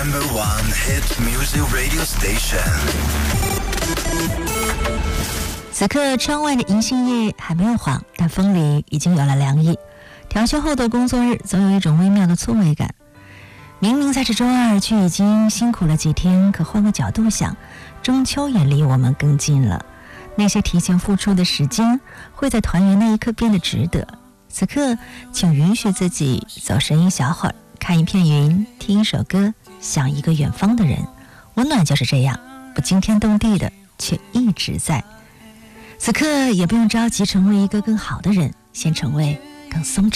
No.1 hit music radio station。 此刻窗外的银杏叶还没有黄，但风里已经有了凉意。调休后的工作日总有一种微妙的错位感，明明才是周二，却已经辛苦了几天。可换个角度想，中秋也离我们更近了。那些提前付出的时间，会在团圆那一刻变得值得。此刻，请允许自己走神一小会儿，看一片云，听一首歌，想一个远方的人。温暖就是这样，不惊天动地的，却一直在。此刻也不用着急成为一个更好的人，先成为更松弛